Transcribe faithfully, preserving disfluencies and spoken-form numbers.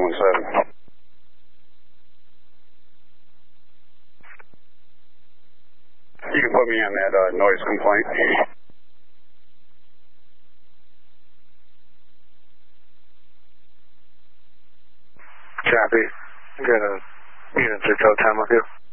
one seven. You can put me on that uh, noise complaint. Copy. Got a unit to tow time with you.